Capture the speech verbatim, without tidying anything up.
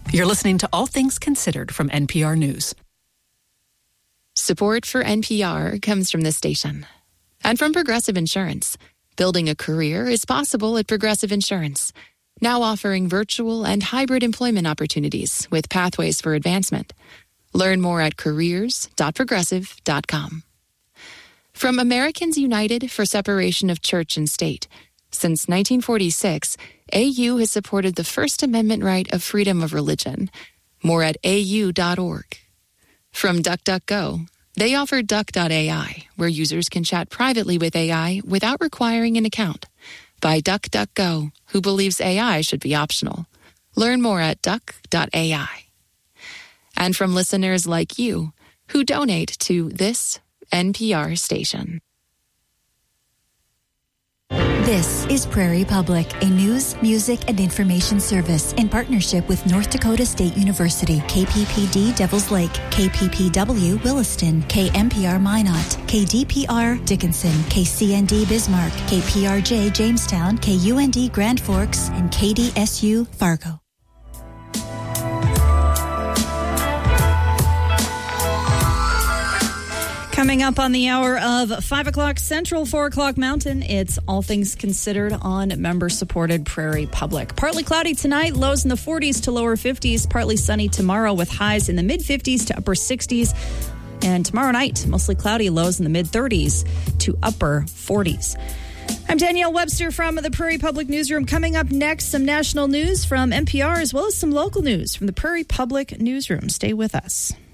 You're listening to All Things Considered from N P R News. Support for N P R comes from this station and from Progressive Insurance. Building a career is possible at Progressive Insurance, now offering virtual and hybrid employment opportunities with pathways for advancement. Learn more at careers dot progressive dot com. From Americans United for Separation of Church and State. Since nineteen forty-six, A U has supported the First Amendment right of freedom of religion. More at A U dot org. From DuckDuckGo, they offer duck dot A I, where users can chat privately with A I without requiring an account. By DuckDuckGo, who believes A I should be optional. Learn more at duck dot A I. And from listeners like you, who donate to this N P R station. This is Prairie Public, a news, music, and information service in partnership with North Dakota State University, K P P D Devils Lake, K P P W Williston, K M P R Minot, K D P R Dickinson, K C N D Bismarck, K P R J Jamestown, K U N D Grand Forks, and K D S U Fargo. Coming up on the hour of five o'clock Central, four o'clock Mountain, it's All Things Considered on member-supported Prairie Public. Partly cloudy tonight, lows in the forties to lower fifties. Partly sunny tomorrow with highs in the mid-fifties to upper sixties. And tomorrow night, mostly cloudy, lows in the mid-thirties to upper forties. I'm Danielle Webster from the Prairie Public Newsroom. Coming up next, some national news from N P R as well as some local news from the Prairie Public Newsroom. Stay with us.